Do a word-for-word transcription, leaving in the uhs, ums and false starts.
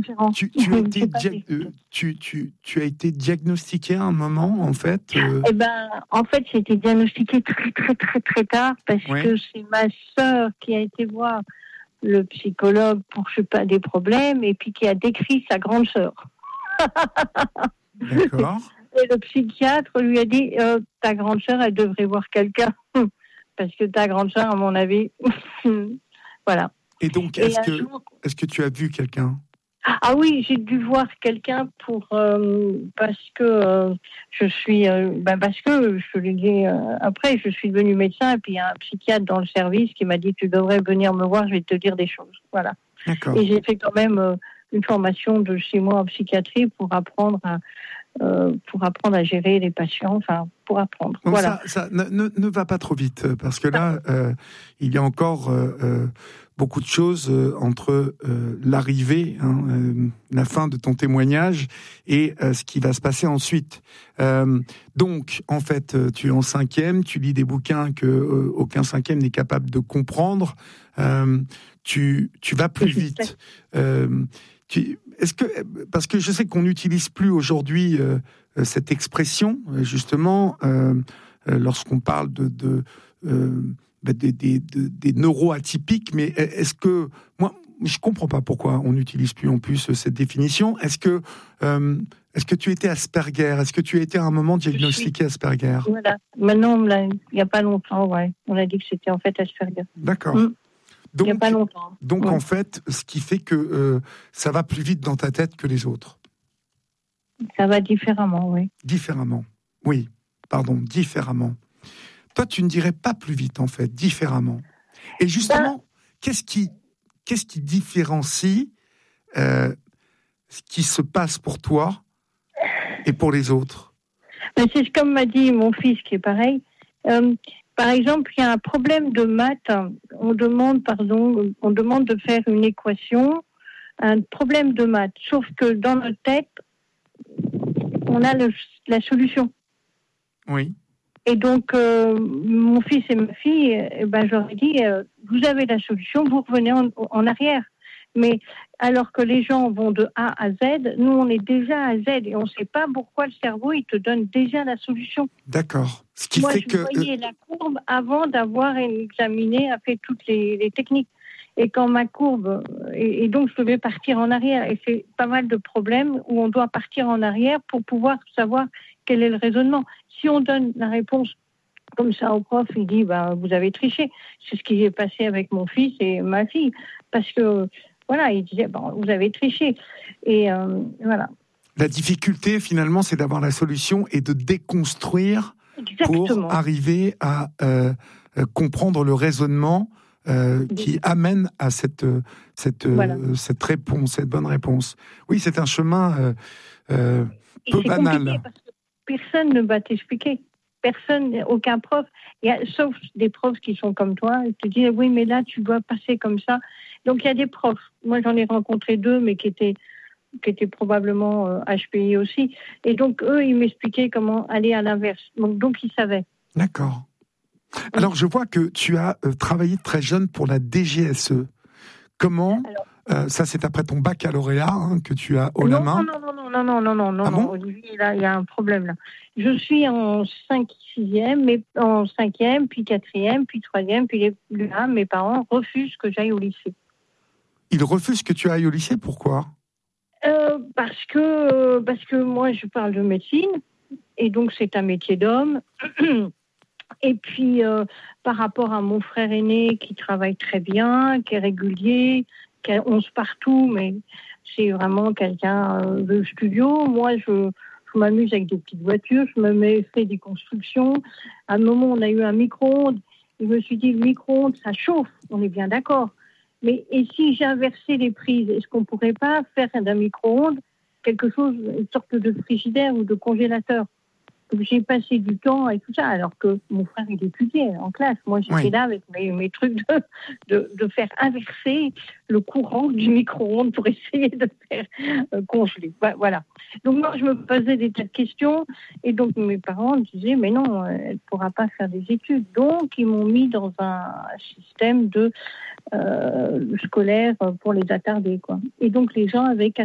différent. Tu, tu, as été C'est pas dia- des- euh, tu, tu, tu as été diagnostiqué à un moment, en fait euh, Eh ben, en fait, j'ai été diagnostiquée très, très, très, très tard parce Oui. que c'est ma sœur qui a été voir le psychologue pour, je sais pas, des problèmes et puis qui a décrit sa grande sœur. D'accord. Et le psychiatre lui a dit euh, ta grande sœur, elle devrait voir quelqu'un parce que ta grande sœur, à mon avis, voilà. Et donc, Et est-ce un que, jour, est-ce que tu as vu quelqu'un? ah oui, j'ai dû voir quelqu'un pour euh, parce que euh, je suis euh, ben parce que je l'ai dit euh, après, je suis devenue médecin et puis il y a un psychiatre dans le service qui m'a dit tu devrais venir me voir, je vais te dire des choses. Voilà. D'accord. Et j'ai fait quand même euh, une formation de six mois en psychiatrie pour apprendre à euh, pour apprendre à gérer les patients, enfin pour apprendre. Donc voilà. ça, ça ne, ne, ne va pas trop vite, parce que là, euh, il y a encore euh, euh, beaucoup de choses euh, entre euh, l'arrivée, hein, euh, la fin de ton témoignage et euh, ce qui va se passer ensuite. Euh, donc, en fait, tu es en cinquième, tu lis des bouquins que euh, aucun cinquième n'est capable de comprendre. Euh, tu, tu vas plus vite. Euh, tu, est-ce que, parce que je sais qu'on n'utilise plus aujourd'hui euh, cette expression, justement, euh, euh, lorsqu'on parle de, de, euh, des, des, de, des neuroatypiques, mais est-ce que, moi, je comprends pas pourquoi on n'utilise plus en plus cette définition. Est-ce que, euh, est-ce que tu étais Asperger? Est-ce que tu as été à un moment diagnostiqué Asperger? Voilà. Maintenant, il n'y a pas longtemps, ouais. On a dit que c'était en fait Asperger. D'accord. Mmh. Donc, il n'y a pas longtemps. Donc, ouais. en fait, ce qui fait que euh, ça va plus vite dans ta tête que les autres. Ça va différemment, oui. Différemment. Oui, pardon, différemment. Toi, tu ne dirais pas plus vite, en fait, différemment. Et justement, ben... qu'est-ce qui, qu'est-ce qui différencie euh, ce qui se passe pour toi et pour les autres? Ben, c'est comme m'a dit mon fils, qui est pareil. Euh, par exemple, il y a un problème de maths. On demande, pardon, on demande de faire une équation, un problème de maths. Sauf que dans notre tête, on a le, la solution. Oui. Et donc, euh, mon fils et ma fille, eh ben, j'aurais dit, euh, vous avez la solution, vous revenez en, en arrière. Mais alors que les gens vont de A à Z, nous, on est déjà à Z et on ne sait pas pourquoi le cerveau, il te donne déjà la solution. D'accord. Ce qui Moi, fait je que... voyais la courbe avant d'avoir examiné, a fait toutes les, les techniques. Et quand ma courbe... Et, et donc, je devais partir en arrière. Et c'est pas mal de problèmes où on doit partir en arrière pour pouvoir savoir quel est le raisonnement. Si on donne la réponse comme ça au prof, il dit bah, « vous avez triché ». C'est ce qui est passé avec mon fils et ma fille. Parce que, voilà, il disait bon, « vous avez triché ». Et euh, voilà. La difficulté, finalement, c'est d'avoir la solution et de déconstruire Exactement. pour arriver à euh, comprendre le raisonnement euh, qui amène à cette, cette, voilà. euh, cette réponse, cette bonne réponse. Oui, c'est un chemin euh, euh, peu banal. Parce que personne ne va t'expliquer. Personne, aucun prof, il y a, sauf des profs qui sont comme toi, ils te disent oui, mais là, tu dois passer comme ça. Donc, il y a des profs. Moi, j'en ai rencontré deux, mais qui étaient, qui étaient probablement euh, H P I aussi. Et donc, eux, ils m'expliquaient comment aller à l'inverse. Donc, donc ils savaient. D'accord. Alors, je vois que tu as euh, travaillé très jeune pour la D G S E. Comment Alors, euh, ça, c'est après ton baccalauréat hein, que tu as haut non, la main. Non, non, non, non, non, non, non, non, ah non. Bon Olivier, là, il y a un problème là. Je suis en cinq, sixième, mais en cinquième, puis quatrième, puis troisième, puis les, là, mes parents refusent que j'aille au lycée. Ils refusent que tu ailles au lycée, pourquoi euh, Parce que euh, parce que moi, je parle de médecine, et donc c'est un métier d'homme. Et puis, euh, par rapport à mon frère aîné qui travaille très bien, qui est régulier, qui a onze partout, mais c'est vraiment quelqu'un euh, de studio. Moi, je, je m'amuse avec des petites voitures, je me mets, fais des constructions. À un moment, on a eu un micro-ondes. Je me suis dit, le micro-ondes, ça chauffe, on est bien d'accord. Mais et si j'inversais les prises, est-ce qu'on ne pourrait pas faire d'un micro-ondes quelque chose, une sorte de frigidaire ou de congélateur? J'ai passé du temps et tout ça, alors que mon frère, il étudiait en classe. Moi, j'étais oui. là avec mes, mes trucs de, de, de faire inverser le courant du micro-ondes pour essayer de faire euh, congeler. Voilà. Donc, moi, je me posais des tas de questions. Et donc, mes parents disaient, mais non, elle ne pourra pas faire des études. Donc, ils m'ont mis dans un système de euh, scolaire pour les attardés, quoi. Et donc, les gens avaient